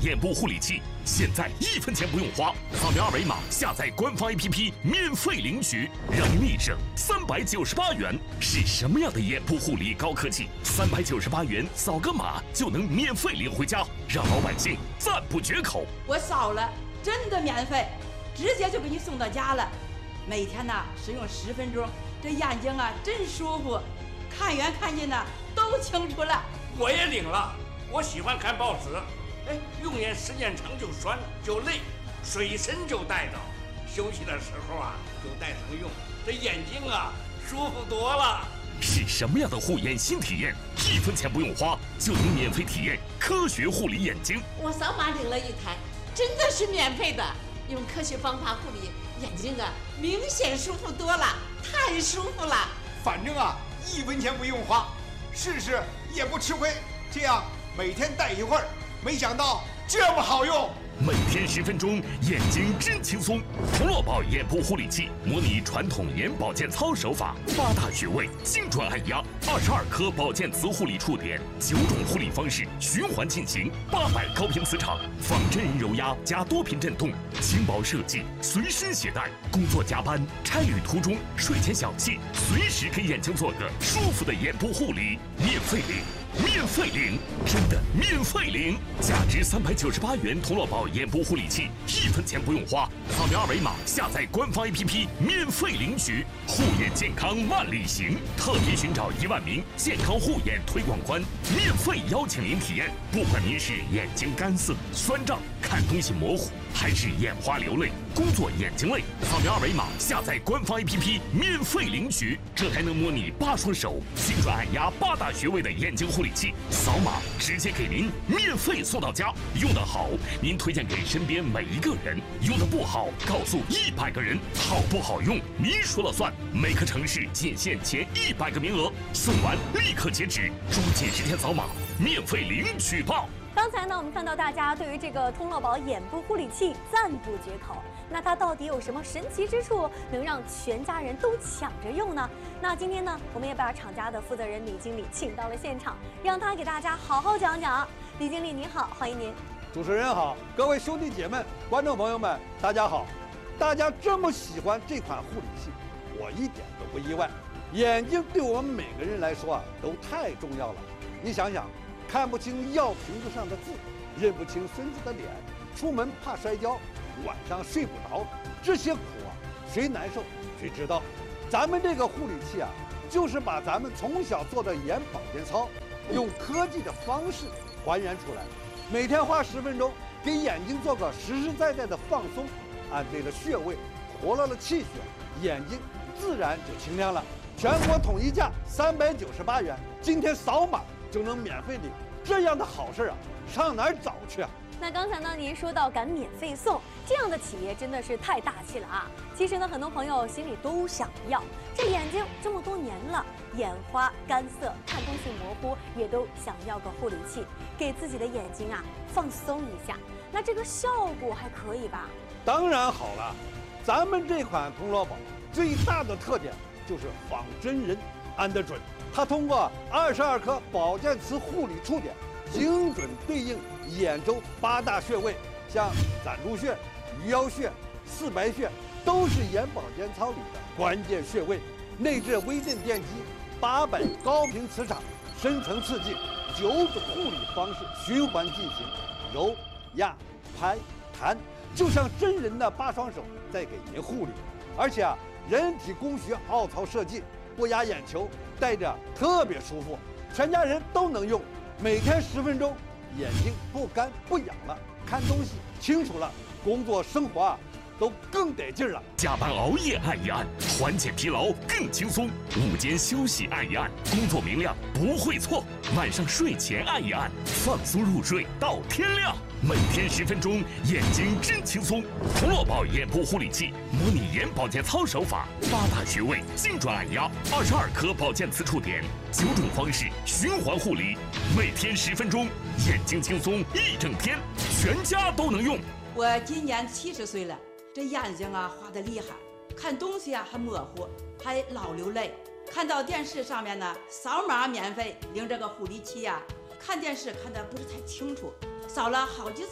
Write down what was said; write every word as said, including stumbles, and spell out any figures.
眼部护理器，现在一分钱不用花，扫描二维码下载官方 A P P 免费领取，让您立省三百九十八元。是什么样的眼部护理高科技？三百九十八元扫个码就能免费领回家，让老百姓赞不绝口。 我扫了，真的免费，直接就给你送到家了。每天呢使用十分钟，这眼睛啊真舒服，看远看近呢都清楚了。 我也领了，我喜欢看报纸，哎，用眼时间长就酸就累，水参就带着，休息的时候啊就带上用，这眼睛啊舒服多了。 是什么样的护眼新体验？一分钱不用花就能免费体验科学护理眼睛。 我扫码领了一台，真的是免费的，用科学方法护理眼睛啊，明显舒服多了，太舒服了。 反正啊，一分钱不用花，试试也不吃亏。这样每天戴一会儿，没想到这么好用。 每天十分钟，眼睛真轻松。童乐宝眼部护理器模拟传统眼保健操手法，八大穴位精准按压，二十二颗保健磁护理触点，九种护理方式循环进行，八百高频磁场，仿真人揉压加多频震动，轻薄设计，随身携带。工作加班、差旅途中、睡前小憩，随时给眼睛做个舒服的眼部护理，免费领。免费领，真的免费领！价值三百九十八元童乐宝眼部护理器，一分钱不用花，扫描二维码下载官方 A P P 免费领取。护眼健康万里行，特别寻找一万名健康护眼推广官，免费邀请您体验。不管您是眼睛干涩、酸胀、看东西模糊，还是眼花流泪、工作眼睛累，扫描二维码下载官方 A P P 免费领取。这台能模拟八双手，精准按压八大穴位的眼睛护理器，扫码直接给您免费送到家。用得好，您推荐给身边每一个人；用得不好，告诉一百个人。好不好用，您说了算。每个城市仅限前一百个名额，送完立刻截止，周几十天扫码免费领取吧。 刚才呢，我们看到大家对于这个通乐宝眼部护理器赞不绝口。那它到底有什么神奇之处，能让全家人都抢着用呢？那今天呢，我们也把厂家的负责人李经理请到了现场，让他给大家好好讲讲。李经理您好，欢迎您。 主持人好，各位兄弟姐妹、观众朋友们，大家好。大家这么喜欢这款护理器，我一点都不意外。眼睛对我们每个人来说啊，都太重要了。你想想。看不清药瓶子上的字，认不清孙子的脸，出门怕摔跤，晚上睡不着，这些苦啊，谁难受谁知道。咱们这个护理器啊，就是把咱们从小做的眼保健操，用科技的方式还原出来。每天花十分钟，给眼睛做个实实在在的放松，按对了穴位，活络了气血，眼睛自然就清亮了。全国统一价三百九十八元，今天扫码就能免费领，这样的好事啊，上哪儿找去啊？ 那刚才呢，您说到敢免费送，这样的企业真的是太大气了啊！其实呢，很多朋友心里都想要，这眼睛这么多年了，眼花、干涩、看东西模糊，也都想要个护理器，给自己的眼睛啊放松一下。那这个效果还可以吧？ 当然好了，咱们这款童乐宝最大的特点就是仿真人，按得准。它通过二十二颗保健磁护理触点，精准对应眼周八大穴位，像攒珠穴、鱼腰穴、四白穴，都是眼保健操里的关键穴位。内置微震电机，八百高频磁场，深层刺激，九种护理方式循环进行，揉、压、拍、弹，就像真人的八双手在给您护理。而且啊，人体工学凹槽设计，不压眼球，戴着特别舒服，全家人都能用。每天十分钟，眼睛不干不痒了，看东西清楚了，工作生活啊都更得劲了。 加班熬夜按一按，缓解疲劳更轻松；午间休息按一按，工作明亮不会错；晚上睡前按一按，放松入睡到天亮。每天十分钟，眼睛真轻松。童乐宝眼部护理器模拟眼保健操手法，八大穴位精准按压，二十二颗保健磁触点，九种方式循环护理。每天十分钟，眼睛轻松一整天，全家都能用。 我今年七十岁了，这眼睛啊花得厉害，看东西啊还模糊，还老流泪。看到电视上面呢，扫码免费领这个护理器呀、啊，看电视看得不是太清楚。扫了好几次